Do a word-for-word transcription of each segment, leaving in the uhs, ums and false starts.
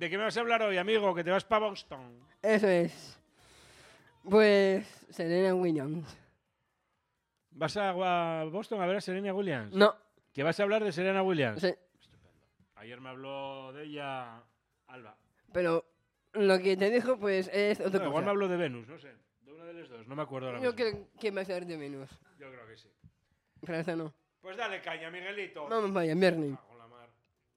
¿De qué me vas a hablar hoy, amigo? Que te vas para Boston. Eso es. Pues Serena Williams. ¿Vas a Boston a ver a Serena Williams? No. ¿Que vas a hablar de Serena Williams? Sí. Estupendo. Ayer me habló de ella Alba. Pero lo que te dijo, pues, es otra No, cosa. igual me habló de Venus, no sé. De una de las dos, no me acuerdo ahora Yo mismo. creo que va a ser de menos. Yo creo que sí. Francia no. Pues dale caña, Miguelito. Vamos vaya, Bernie. Cago en la mar.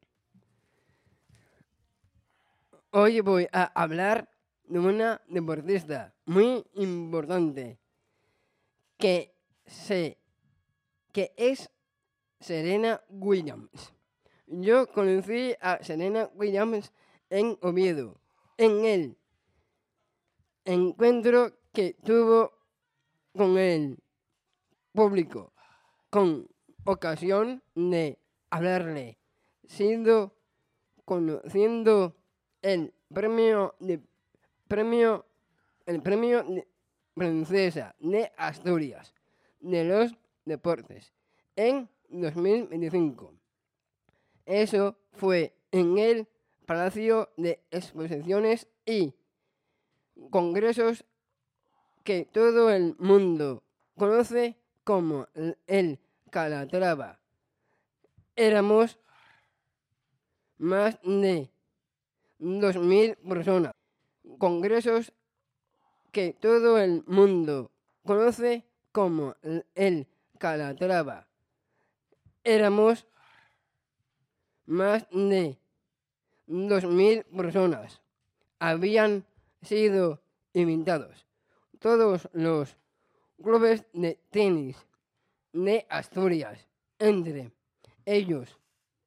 Hoy voy a hablar de una deportista muy importante que se que es Serena Williams. Yo conocí a Serena Williams en Oviedo, en el encuentro que tuvo con el público, con ocasión de hablarle, siendo conociendo el premio de premio el premio de princesa de Asturias de los deportes en dos mil veinticinco. Eso fue en el Palacio de Exposiciones y Congresos que todo el mundo conoce como el Calatrava. Éramos más de dos mil personas. Congresos que todo el mundo conoce como el Calatrava. Éramos más de dos mil personas. Habían sido invitados todos los clubes de tenis de Asturias, entre ellos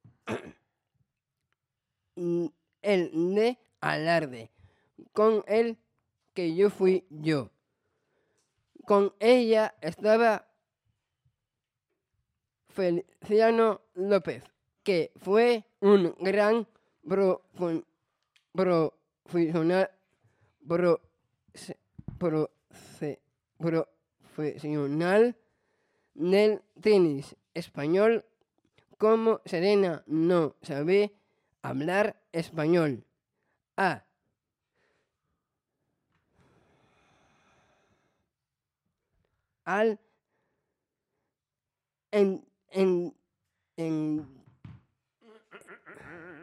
el de Alarde, con el que yo fui yo. Con ella estaba Feliciano López, que fue un gran profu- profesional, pro- se- proce- profesional del tenis español. Como Serena no sabe hablar español. Ah, al en, en, en